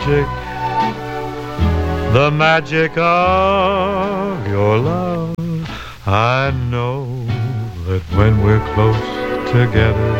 magic of your love. I know that when we're close together,